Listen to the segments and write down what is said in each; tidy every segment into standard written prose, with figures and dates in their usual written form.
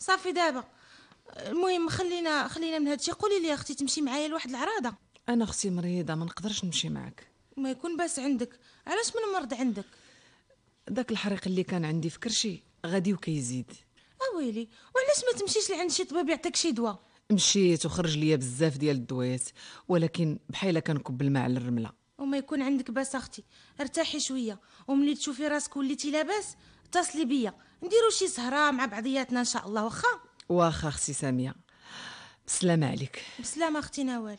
صافي دابا. المهم خلينا من هادشي. قولي لي اختي، تمشي معايا لواحد العراضه؟ انا اختي مريضه، ما نقدرش نمشي معك. ما يكون باس عندك. علاش من مرض عندك؟ داك الحريق اللي كان عندي في كرشي غادي وكيزيد. اويلي، وعلاش ما تمشيش لعند شي طبيب يعطيك شي دواء؟ مشيت وخرج ليا بزاف ديال الدويات، ولكن بحال كنكب الماء على الرمله. وما يكون عندك باس اختي، ارتاحي شويه، وملي تشوفي راسك وليتي لاباس اتصلي بيا، نديرو شي سهره مع بعضياتنا ان شاء الله. واخا اختي ساميه، بسلامه عليك. بسلامه اختي نوال.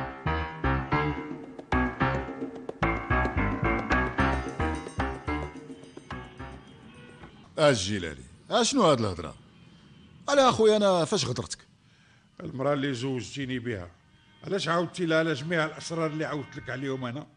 الجيلاني، اشنو هاد الهضره؟ على اخويا انا فاش غدرتك؟ المراه اللي زوجتيني بها، علاش عاودتي لها على جميع الاسرار اللي عاودت لك عليهم انا؟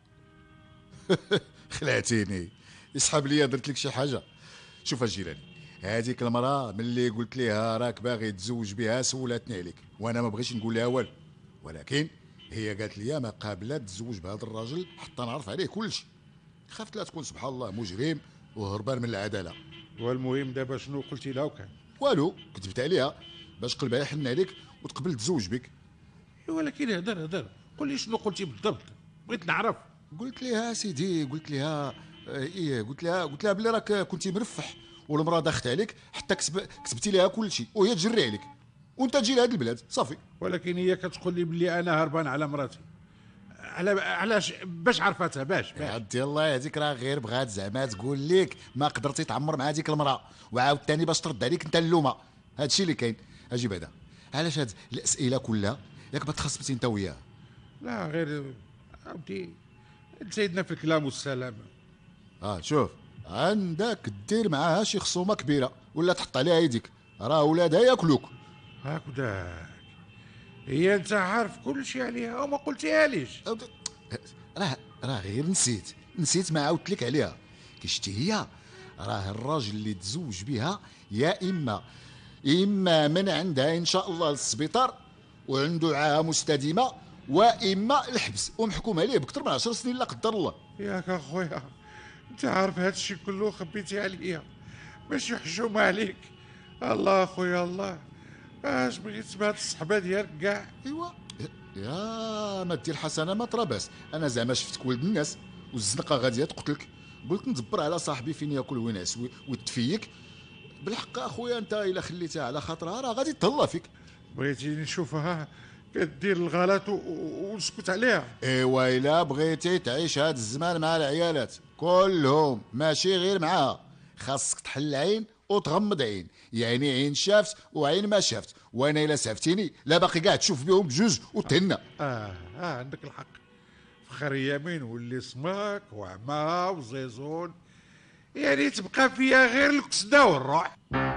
خلعتيني، يسحب ليا درت لك شي حاجه. شوف الجيلاني، هذيك المراه ملي قلت ليها راك باغي تزوج بها سولاتني عليك، وانا ما بغيتش نقول لها والو، ولكن هي قالت لي ما قابله تزوج بهذا الراجل حتى نعرف عليه كلشي. خفت لا تكون سبحان الله مجرم وهربان من العداله. والمهم دابا شنو قلتي لها وكان؟ والو، كتبت عليها باش قلبها يحن عليك وتقبل تزوج بك. ولكن هدر قول لي شنو قلتي بالضبط، بغيت نعرف. قلت لها سيدي، قلت لها قلت لها بلي راك كنتي مرفح والمراه داخت عليك حتى كتبتي لها كل شيء وهي تجري عليك وانت تجي لهاد البلاد صافي. ولكن هي كتقول لي بلي انا هربان على مراتي. علاش؟ باش عرفتها باش عدي الله يهديك، راه غير بغات زعما تقول لك ما قدرتي تعمر مع ديك المراه، وعاود ثاني باش ترد عليك انت اللومه. هادشي اللي كاين. اجي بعدا، علاش هاد الاسئله كلها ياك ما تخصبتي انت وياها؟ لا غير عاودي سيدنا في الكلام والسلام. شوف، عندك دير معاها شي خصومه كبيره ولا تحط عليها يديك، راه ولادها ياكلوك. هكذاك، هي انت عارف كل شيء عليها وما قلتيها ليش؟ راه غير نسيت ما عاودت لك عليها. كشتي هي راه الراجل اللي تزوج بها يا اما من عندها ان شاء الله للسبيطار وعنده عاهه مستديمه، واما الحبس ومحكوم عليه باكثر من 10 سنين لا قدر الله. ياك اخويا، انت عارف هذا الشيء كله خبيتي عليا باش يحشوم عليك. الله اخويا الله، اش بغيت بهاد الصحبه ديالك كاع. ايوا يا ما دير حسنه ما طراباس، انا زعما شفتك ولد الناس والزنقه غاديه تقتلك، قلت ندبر على صاحبي فين ياكل وينعس ويتفيك. بالحق اخويا انت الا خليتها على خاطرها راه غادي تهلا فيك. بغيتيني نشوفها كدير الغلط ونسكت عليها؟ ايوا الا بغيتي تعيش هاد الزمان مع العيالات كلهم ماشي غير معاها، خاصك تحل عين وتغمض عين، يعني عين شافت وعين ما شافت، وانا الا سافتيني لا باقي قاعد تشوف بهم بجوج وتهنى. عندك الحق. فخر يمين واللي سماك وعمى وزيزون، يعني تبقى فيها غير الكسده والروح.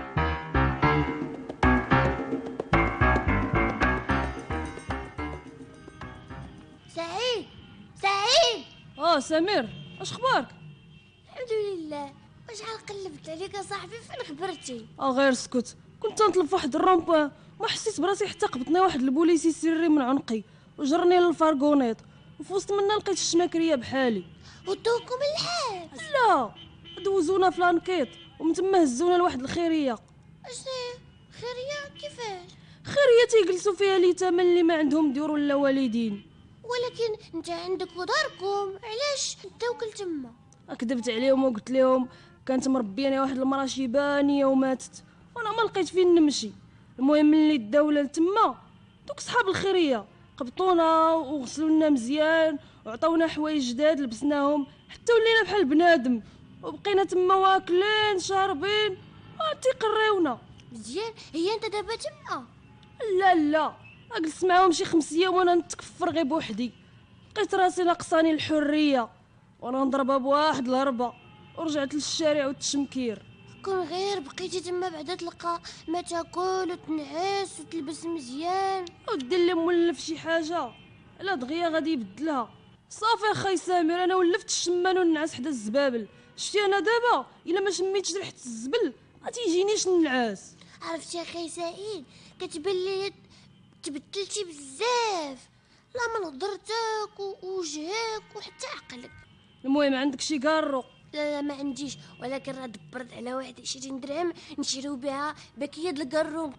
سعيد سمير، اش اخبارك؟ الحمد لله. شحال قلبت عليك يا صاحبي، فين خبرتي؟ غير اسكت، كنت نطلب في واحد الرومبوان ما حسيت براسي حتى قبضني واحد البوليسي سري من عنقي وجرني للفارغونيط، وفي وسط منا لقيت الشماكريه بحالي. ودوكم الحبس؟ لا، دوزونا في لانكيط ومن تما هزونا لواحد الخيريه. اشنو خيريه؟ كيفاش خيريه تيجلسوا فيها اليتامى اللي ما عندهم ديور ولا والدين؟ ولكن انت عندك وداركم، علاش انت وكل تما؟ كذبت عليهم وقلت لهم كانت مربياني واحد المراه شيبانيه وماتت وانا ما لقيت فين نمشي. المهم ملي الدوله لتما دوك صحاب الخيريه قبطونا وغسلوا لنا مزيان وعطاونا حوايج جداد لبسناهم حتى ولينا بحال بنادم، وبقينا تما واكلين شاربين تيقريونا مزيان. هي انت دابا تما؟ لا جلست معاهم شي 5 ايام وانا نتكفر غير بوحدي، لقيت راسي ناقصاني الحريه وانا نضربها بواحد الهربه ورجعت للشارع والتشمكير. كون غير بقيتي تما بعدا تلقى ما تاكل وتنعس وتلبس مزيان ودير اللي مولف شي حاجه لا دغيا غادي يبدلها. صافي اخاي سامر، انا ولفت الشمان والنعاس حدا الزبابل. شتي انا دابا الا ما شميتش ريحه الزبل ما تيجينيش النعاس. عرفتي يا اخي سعيد، كتبان لي تبدلتي بزاف، لا من هضرتك ووجهك وحتى عقلك. المهم عندك شي كارو؟ لا ما عنديش، ولكن راه دبرت على واحد 20 درهم نشريو بها باكيه د الكروم